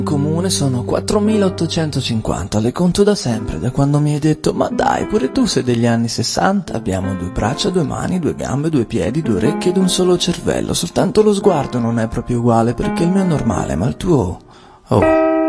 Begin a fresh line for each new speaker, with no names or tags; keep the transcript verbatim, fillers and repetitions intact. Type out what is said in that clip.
Comune sono quattromilaottocentocinquanta, le conto da sempre, da quando mi hai detto ma dai, pure tu sei degli anni sessanta. Abbiamo due braccia, due mani, due gambe, due piedi, due orecchie ed un solo cervello. Soltanto lo sguardo non è proprio uguale perché il mio è normale, ma il tuo... Oh...